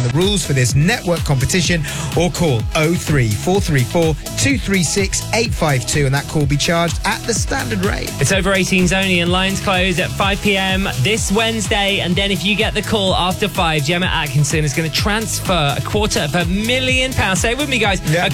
and the rules for this network competition, or call 03434 236 852 and that call will be charged at the standard rate. It's over 18s only and lines close at 5 p.m. this Wednesday. And then if you get the call after 5, Gemma Atkinson is going to transfer £250,000. Say it with me, guys. Yeah,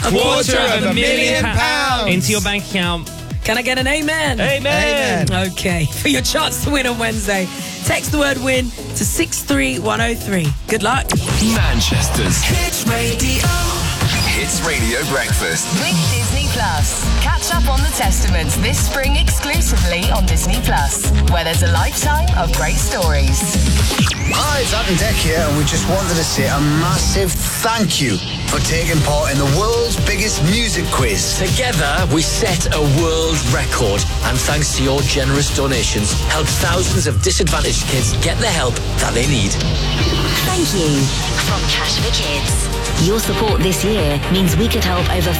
£250,000 into your bank account. Can I get an amen? Amen. Okay. For your chance to win on Wednesday, text the word win to 63103. Good luck. Manchester's Hits Radio. Hits Radio Breakfast. With Disney Plus. Catch up on the Testaments this spring exclusively on Disney Plus, where there's a lifetime of great stories. Hi, it's Ant and Dec here, and we just wanted to say a massive thank you for taking part in the world's biggest music quiz. Together, we set a world record, and thanks to your generous donations, helped thousands of disadvantaged kids get the help that they need. Thank you from Cash for Kids. Your support this year means we could help over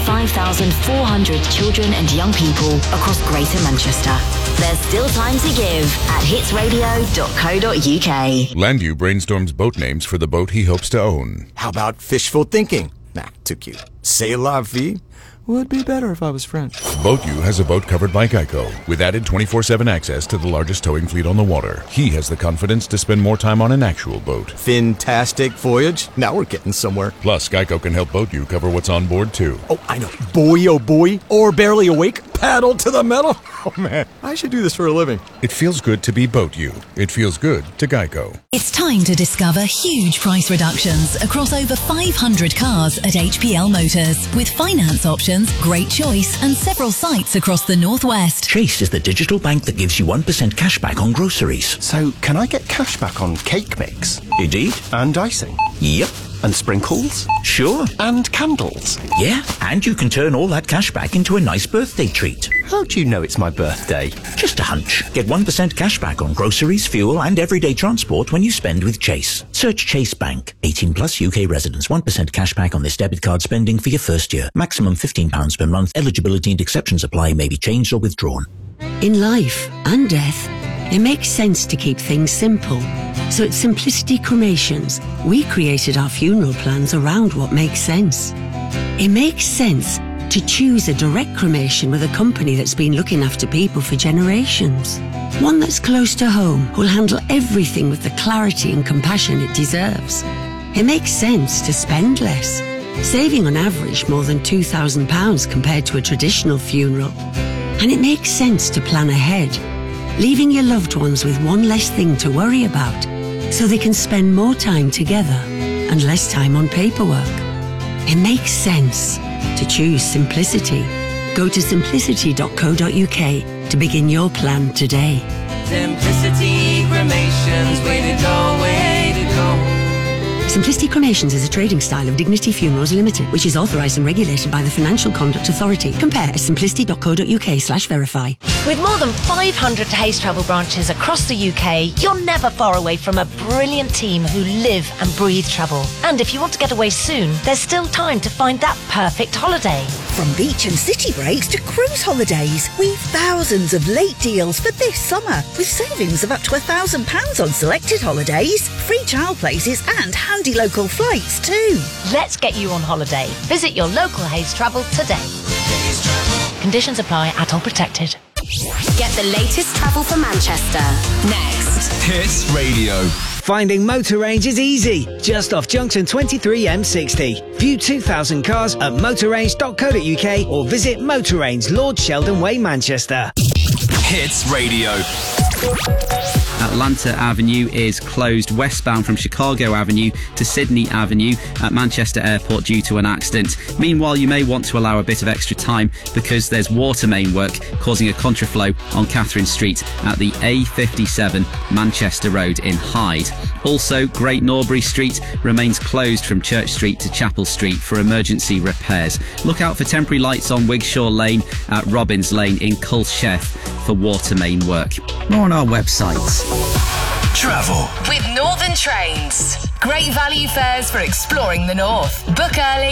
5,400 children and young people across Greater Manchester. There's still time to give at hitsradio.co.uk. Landu brainstorms boat names for the boat he hopes to own. How about fishful thinking? Nah, too cute. C'est la vie would be better if I was French. BoatU has a boat covered by Geico, with added 24/7 access to the largest towing fleet on the water. He has the confidence to spend more time on an actual boat. Fantastic voyage. Now we're getting somewhere. Plus, Geico can help BoatU cover what's on board, too. Oh, I know. Boy, oh boy. Or barely awake. Paddle to the metal. Oh, man. I should do this for a living. It feels good to be BoatU. It feels good to Geico. It's time to discover huge price reductions across over 500 cars at HPL Motors. With finance options, great choice, and several sites across the northwest. Chase is the digital bank that gives you 1% cash back on groceries. So, can I get cash back on cake mix? Indeed. And icing? Yep. And sprinkles? Sure. And candles? Yeah, and you can turn all that cash back into a nice birthday treat. How do you know it's my birthday? Just a hunch. Get 1% cash back on groceries, fuel, and everyday transport when you spend with Chase. Search Chase Bank. 18 plus UK residents. 1% cash back on this debit card spending for your first year. Maximum £15 per month. Eligibility and exceptions apply. May be changed or withdrawn. In life and death, it makes sense to keep things simple. So at Simplicity Cremations, we created our funeral plans around what makes sense. It makes sense to choose a direct cremation with a company that's been looking after people for generations. One that's close to home, who'll handle everything with the clarity and compassion it deserves. It makes sense to spend less, saving on average more than £2,000 compared to a traditional funeral. And it makes sense to plan ahead, leaving your loved ones with one less thing to worry about, so they can spend more time together and less time on paperwork. It makes sense to choose simplicity. Go to simplicity.co.uk to begin your plan today. Simplicity Cremations, way to go, way to go. Simplicity Cremations is a trading style of Dignity Funerals Limited, which is authorised and regulated by the Financial Conduct Authority. Compare at simplicity.co.uk/verify. With more than 500 Hays Travel branches across the UK, you're never far away from a brilliant team who live and breathe travel. And if you want to get away soon, there's still time to find that perfect holiday. From beach and city breaks to cruise holidays, we've thousands of late deals for this summer, with savings of up to £1,000 on selected holidays, free child places and handy local flights too. Let's get you on holiday. Visit your local Hays Travel today. Conditions apply, all protected. Get the latest travel for Manchester. Next. Hits Radio. Finding Motor Range is easy, just off junction 23 M60. View 2,000 cars at motorrange.co.uk or visit Motor Range, Lord Sheldon Way, Manchester. Hits Radio. Atlanta Avenue is closed westbound from Chicago Avenue to Sydney Avenue at Manchester Airport due to an accident. Meanwhile, you may want to allow a bit of extra time because there's water main work causing a contraflow on Catherine Street at the A57 Manchester Road in Hyde. Also, Great Norbury Street remains closed from Church Street to Chapel Street for emergency repairs. Look out for temporary lights on Wigshaw Lane at Robbins Lane in Culcheth for water main work. More on our website. Travel with Northern Trains. Great value fares for exploring the north. Book early